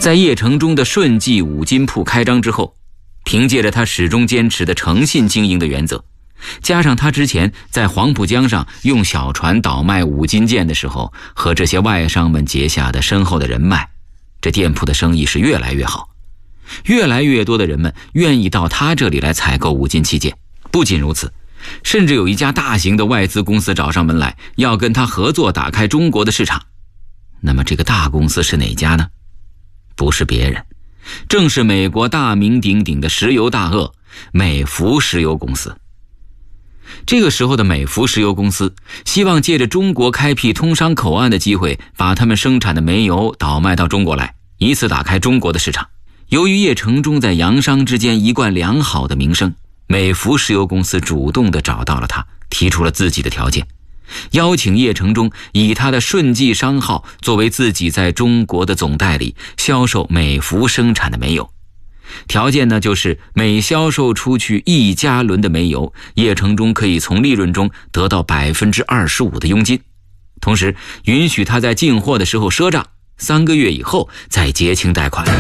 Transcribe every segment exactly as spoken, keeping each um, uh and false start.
在叶承忠的顺记五金铺开张之后，凭借着他始终坚持的诚信经营的原则，加上他之前在黄浦江上用小船倒卖五金件的时候和这些外商们结下的深厚的人脉，这店铺的生意是越来越好，越来越多的人们愿意到他这里来采购五金器件。不仅如此，甚至有一家大型的外资公司找上门来，要跟他合作打开中国的市场。那么这个大公司是哪家呢？不是别人，正是美国大名鼎鼎的石油大鳄美孚石油公司。这个时候的美孚石油公司希望借着中国开辟通商口岸的机会，把他们生产的煤油倒卖到中国来，以此打开中国的市场。由于叶承忠在洋商之间一贯良好的名声，美孚石油公司主动地找到了他，提出了自己的条件，邀请叶承忠以他的顺记商号作为自己在中国的总代理，销售美孚生产的煤油。条件呢，就是每销售出去一加仑的煤油，叶承忠可以从利润中得到 百分之二十五 的佣金，同时允许他在进货的时候赊账，三个月以后再结清贷款。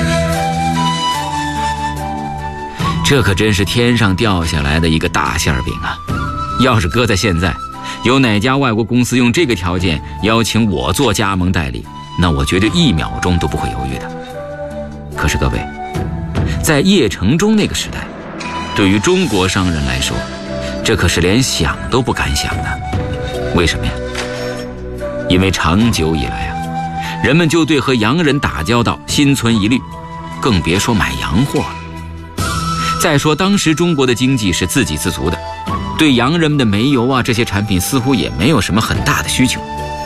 这可真是天上掉下来的一个大馅饼啊！要是搁在现在，有哪家外国公司用这个条件邀请我做加盟代理，那我绝对一秒钟都不会犹豫的。可是各位，在叶承忠那个时代，对于中国商人来说，这可是连想都不敢想的。为什么呀？因为长久以来啊，人们就对和洋人打交道心存疑虑，更别说买洋货了。再说当时中国的经济是自给自足的，对洋人们的煤油啊这些产品似乎也没有什么很大的需求。